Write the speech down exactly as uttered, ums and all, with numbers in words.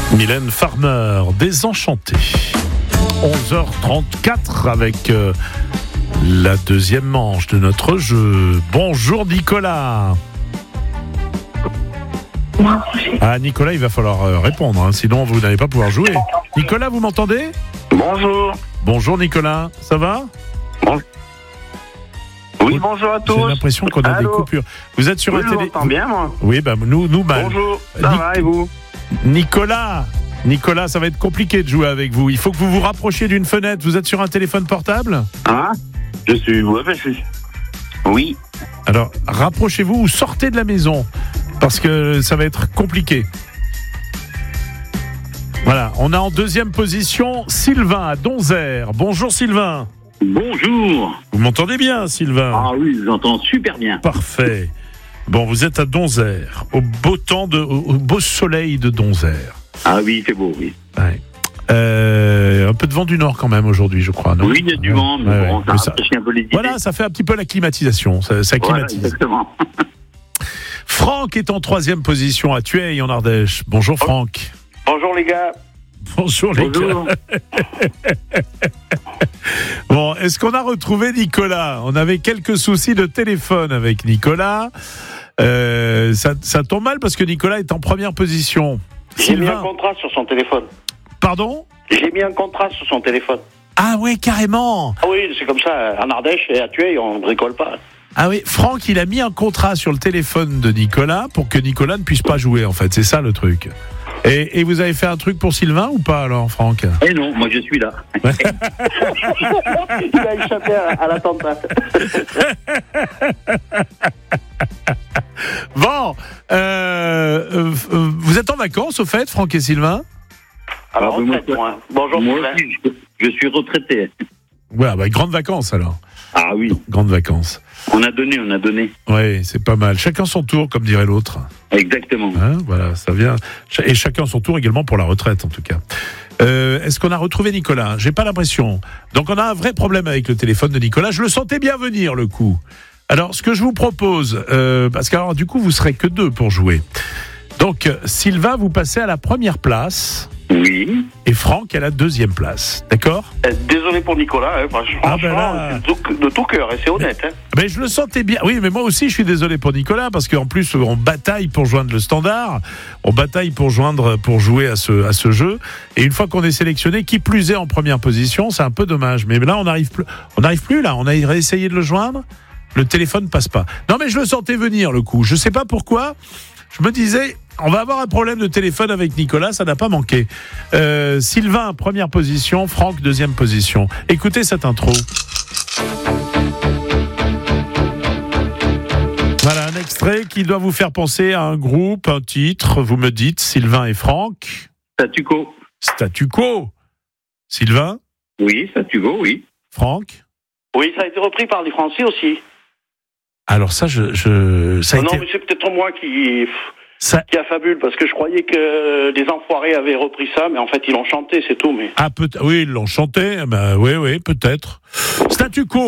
Mylène Farmer, Désenchanté. onze heures trente-quatre avec euh, la deuxième manche de notre jeu. Bonjour Nicolas. Ah Nicolas, il va falloir euh, répondre, hein, sinon vous n'allez pas pouvoir jouer. Nicolas, vous m'entendez ? Bonjour. Bonjour Nicolas, ça va ? Bon. Oui, bonjour à tous. J'ai l'impression qu'on a Allô. des coupures. Vous êtes sur Oui, un je télé... m'entends bien, moi. Oui, bah, nous, nous mal. Bonjour, ça Nic- va et vous? Nicolas, Nicolas, ça va être compliqué de jouer avec vous. Il faut que vous vous rapprochiez d'une fenêtre. Vous êtes sur un téléphone portable ? Hein? Je suis... Ouais, ben, je suis... Oui. Alors, rapprochez-vous ou sortez de la maison, parce que ça va être compliqué. Voilà, on a en deuxième position Sylvain à Donzère. Bonjour Sylvain. Bonjour. Vous m'entendez bien Sylvain ? Ah oui, je vous entends super bien. Parfait. Bon, vous êtes à Donzère, au beau temps, de, au, au beau soleil de Donzère. Ah oui, c'est beau, oui. Ouais. Euh, un peu de vent du nord quand même aujourd'hui, je crois. Non ? Oui, il y a du Ouais, vent, mais ouais, bon, ouais. ça Mais ça- rafraîchit un peu les idées. Voilà, ça fait un petit peu la climatisation, ça, ça Voilà, climatise. exactement. Franck est en troisième position à Thueil en Ardèche. Bonjour Franck. Bonjour les gars. Bonjour les Bonjour. gars. Bon, est-ce qu'on a retrouvé Nicolas ? On avait quelques soucis de téléphone avec Nicolas. Euh, ça, ça tombe mal parce que Nicolas est en première position. J'ai mis un Sylvain, contrat sur son téléphone. pardon ? J'ai mis un contrat sur son téléphone. Ah ouais, carrément. Ah oui, c'est comme ça. En Ardèche et à Thueil, on ne bricole pas. Ah oui, Franck, il a mis un contrat sur le téléphone de Nicolas pour que Nicolas ne puisse pas jouer, en fait. C'est ça le truc. Et, et vous avez fait un truc pour Sylvain ou pas alors, Franck ? Eh non, moi je suis là. Il a échappé à, à l'attentat. Bon, euh, euh, euh, vous êtes en vacances au fait, Franck et Sylvain ? À la Ah, retraite, moi, moi. Bonjour Moi Sylvain. aussi, je, je suis retraité. Ouais, bah, grandes vacances alors. Ah oui, Grandes vacances. on a donné, on a donné. Oui, c'est pas mal. Chacun son tour, comme dirait l'autre. Exactement. Hein, voilà, ça vient. Et chacun son tour également pour la retraite, en tout cas. Euh, est-ce qu'on a retrouvé Nicolas ? J'ai pas l'impression. Donc on a un vrai problème avec le téléphone de Nicolas. Je le sentais bien venir, le coup. Alors, ce que je vous propose, euh, parce que alors, du coup, vous serez que deux pour jouer. Donc, euh, Sylvain, vous passez à la première place Oui. et Franck à la deuxième place. D'accord ? Euh, Désolé pour Nicolas, hein, franchement, Ah ben là- de tout- de tout cœur, et c'est honnête. Hein. Mais je le sentais bien. Oui, mais moi aussi, je suis désolé pour Nicolas, parce qu'en plus, on bataille pour joindre le standard. On bataille pour joindre, pour jouer à ce, à ce jeu. Et une fois qu'on est sélectionné, qui plus est en première position, c'est un peu dommage. Mais là, on n'arrive plus, on n'arrive plus, là. On a essayé de le joindre. Le téléphone passe pas. Non, mais je le sentais venir, le coup. Je sais pas pourquoi. Je me disais, on va avoir un problème de téléphone avec Nicolas, ça n'a pas manqué. Euh, Sylvain, première position. Franck, deuxième position. Écoutez cette intro. Voilà un extrait qui doit vous faire penser à un groupe, un titre. Vous me dites Sylvain et Franck. Statu quo. Statu quo. Sylvain, Oui, statu quo, oui. Franck. Oui, ça a été repris par les Français aussi. Alors ça, je, je ça a non, été, mais c'est peut-être moi qui, ça, qui affabule, parce que je croyais que les enfoirés avaient repris ça, mais en fait, ils l'ont chanté, c'est tout. Mais... ah peut, oui, ils l'ont chanté. Ben oui, oui, peut-être. Statu quo.